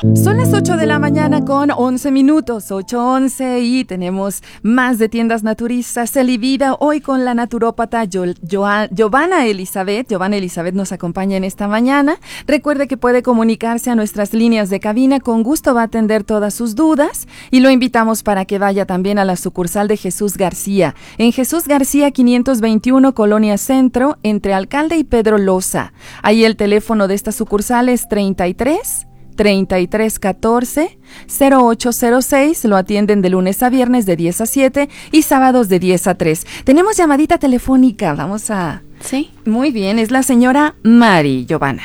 Son las 8 de la mañana con 11 minutos, 8:11, y tenemos más de Tiendas Naturistas Elivida, hoy con la naturópata Giovanna Elizabeth. Giovanna Elizabeth nos acompaña en esta mañana. Recuerde que puede comunicarse a nuestras líneas de cabina, con gusto va a atender todas sus dudas, y lo invitamos para que vaya también a la sucursal de Jesús García, en Jesús García 521, Colonia Centro, entre Alcalde y Pedro Loza. Ahí el teléfono de esta sucursal es 3314 0806, lo atienden de lunes a viernes de 10 a 7 y sábados de 10 a 3. Tenemos llamadita telefónica, vamos a... Sí. Muy bien, es la señora Mari, Giovanna.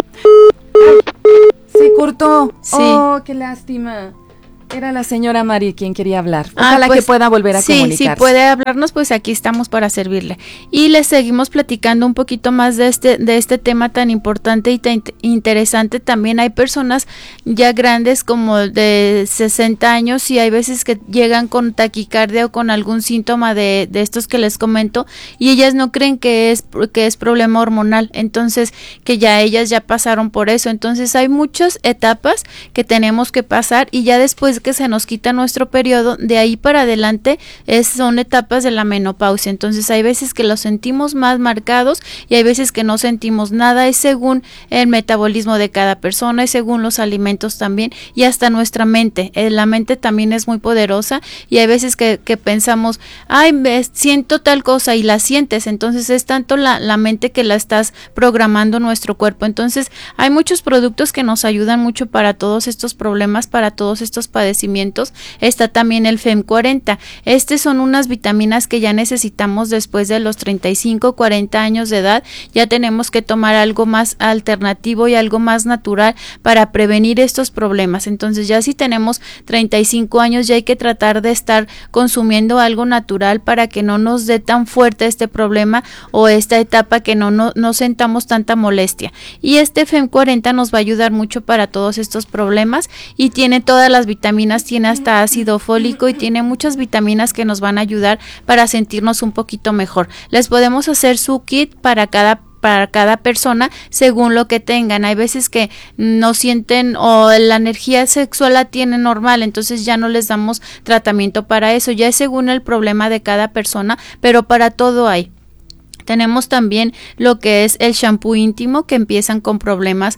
Se cortó. Sí. Oh, qué lástima. Era la señora Mari quien quería hablar. Ojalá pues, que pueda volver a comunicarse. Sí, puede hablarnos, pues aquí estamos para servirle. Y le seguimos platicando un poquito más de este tema tan importante y tan interesante. También hay personas ya grandes, como de 60 años, y hay veces que llegan con taquicardia o con algún síntoma de estos que les comento, y ellas no creen que es problema hormonal, entonces que ya ellas ya pasaron por eso. Entonces hay muchas etapas que tenemos que pasar, y ya después que se nos quita nuestro periodo, de ahí para adelante son etapas de la menopausia. Entonces hay veces que los sentimos más marcados y hay veces que no sentimos nada. Es según el metabolismo de cada persona, es según los alimentos también, y hasta nuestra mente. La mente también es muy poderosa, y hay veces que pensamos, ay, siento tal cosa, y la sientes. Entonces es tanto la mente que la estás programando nuestro cuerpo. Entonces hay muchos productos que nos ayudan mucho para todos estos problemas, para todos estos padecimientos. Está también el FEM40. Son unas vitaminas que ya necesitamos después de los 35, 40 años de edad. Ya tenemos que tomar algo más alternativo y algo más natural para prevenir estos problemas. Entonces ya si tenemos 35 años, ya hay que tratar de estar consumiendo algo natural para que no nos dé tan fuerte este problema o esta etapa, que no sentamos tanta molestia. Y este FEM40 nos va a ayudar mucho para todos estos problemas, y tiene todas las vitaminas, tiene hasta ácido fólico y tiene muchas vitaminas que nos van a ayudar para sentirnos un poquito mejor. Les podemos hacer su kit para cada persona según lo que tengan. Hay veces que no sienten o la energía sexual la tienen normal, entonces ya no les damos tratamiento para eso. Ya es según el problema de cada persona, pero para todo hay. Tenemos también lo que es el shampoo íntimo, que empiezan con problemas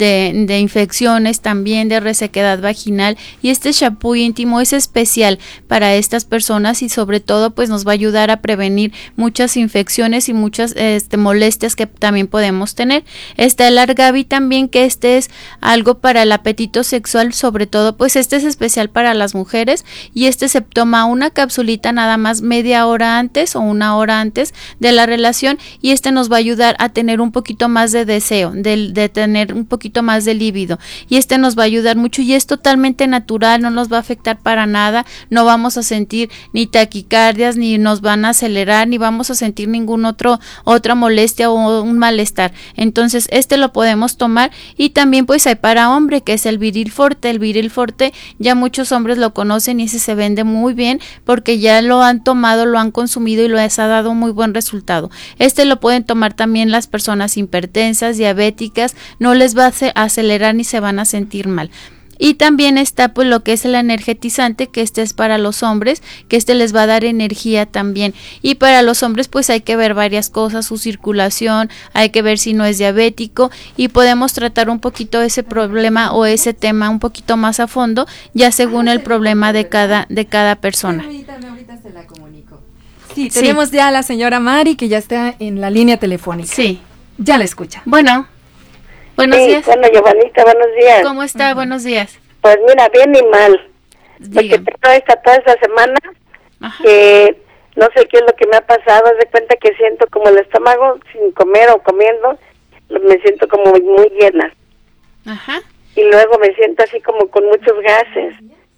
de infecciones, también de resequedad vaginal, y este shampoo íntimo es especial para estas personas, y sobre todo pues nos va a ayudar a prevenir muchas infecciones y muchas molestias que también podemos tener. Está el Argavi también, que es algo para el apetito sexual, sobre todo pues es especial para las mujeres, y se toma una capsulita nada más media hora antes o una hora antes de la relación, y nos va a ayudar a tener un poquito más de deseo, de tener un poquito más de líbido, y nos va a ayudar mucho, y es totalmente natural, no nos va a afectar para nada, no vamos a sentir ni taquicardias, ni nos van a acelerar, ni vamos a sentir ningún otra molestia o un malestar. Entonces lo podemos tomar. Y también pues hay para hombre, que es el Viril Forte. El Viril Forte ya muchos hombres lo conocen, y se vende muy bien porque ya lo han tomado, lo han consumido y les ha dado muy buen resultado. Lo pueden tomar también las personas hipertensas, diabéticas, no les va a acelerar ni se van a sentir mal. Y también está pues lo que es el energetizante, que es para los hombres, que les va a dar energía también. Y para los hombres pues hay que ver varias cosas, su circulación, hay que ver si no es diabético, y podemos tratar un poquito ese problema o ese tema un poquito más a fondo, ya según el problema de cada persona. Ahorita se la comunico. Sí, tenemos ya a la señora Mari, que ya está en la línea telefónica. Sí. Ya la escucha. Bueno, buenos días. Bueno, Giovanita, buenos días. ¿Cómo está? Buenos días. Pues mira, bien y mal. Porque toda esta semana, Ajá. que no sé qué es lo que me ha pasado, haz de cuenta que siento como el estómago, sin comer o comiendo, me siento como muy llena. Ajá. Y luego me siento así como con muchos gases.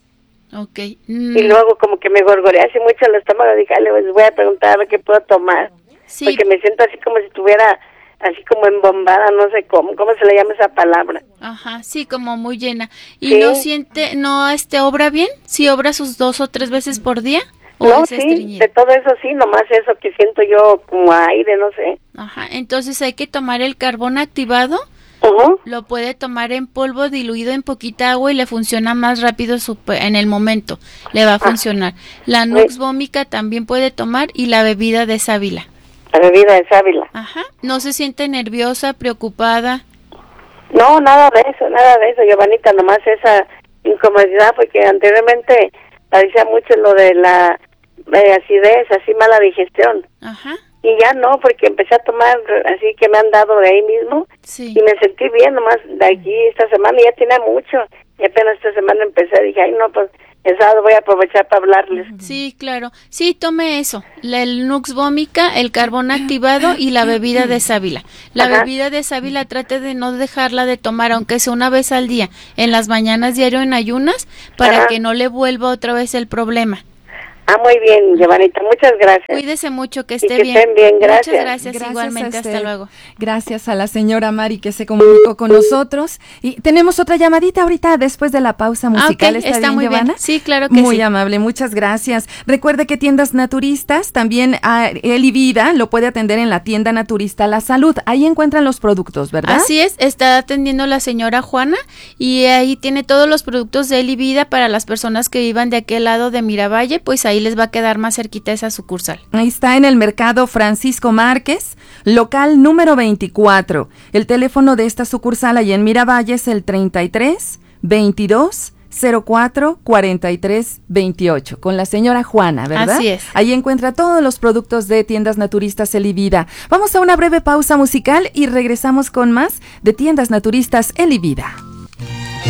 Okay. Y luego como que me gorgorea así mucho el estómago. Dije, les voy a preguntar a ver qué puedo tomar. Sí. Porque me siento así como si estuviera así como embombada, no sé cómo se le llama esa palabra. Ajá, sí, como muy llena. ¿Y sí. no obra bien? ¿Sí obra sus 2 o 3 veces por día? ¿O No, es sí, estreñido? de todo eso sí, nomás eso que siento yo como aire, no sé. Ajá, entonces hay que tomar el carbón activado. Lo puede tomar en polvo diluido en poquita agua y le funciona más rápido en el momento. Le va a funcionar. La Nux Vomica también puede tomar y la bebida de sábila. La bebida de sábila. Ajá. ¿No se siente nerviosa, preocupada? No, nada de eso, Giovanita, nomás esa incomodidad, porque anteriormente parecía mucho lo de la acidez, así mala digestión. Ajá. Y ya no, porque empecé a tomar, así que me han dado de ahí mismo, sí. Y me sentí bien nomás de aquí esta semana, ya tiene mucho, y apenas esta semana empecé, dije, ay no, pues el sábado voy a aprovechar para hablarles. Sí, claro, sí, tome eso, el Nux Vomica, el carbón activado y la bebida de sábila. La bebida de sábila trate de no dejarla de tomar, aunque sea una vez al día, en las mañanas diario en ayunas, para que no le vuelva otra vez el problema. Muy bien, Giovanita, muchas gracias. Cuídese mucho, que esté bien. Estén bien, gracias. Muchas gracias igualmente, hasta luego. Gracias a la señora Mari que se comunicó con nosotros. Y tenemos otra llamadita ahorita después de la pausa musical. Okay, está bien, muy Giovanna? bien. Sí, claro que muy sí. amable, muchas gracias. Recuerde que Tiendas Naturistas, también Eli Vida lo puede atender en la tienda Naturista La Salud. Ahí encuentran los productos, ¿verdad? Así es, está atendiendo la señora Juana y ahí tiene todos los productos de Eli Vida para las personas que vivan de aquel lado de Miravalle, pues ahí les va a quedar más cerquita esa sucursal. Ahí está en el mercado Francisco Márquez, local número 24. El teléfono de esta sucursal allá en Miravalle es el 33 22 04 43 28, con la señora Juana, ¿verdad? Así es. Ahí encuentra todos los productos de Tiendas Naturistas Eli Vida. Vamos a una breve pausa musical y regresamos con más de Tiendas Naturistas Eli Vida.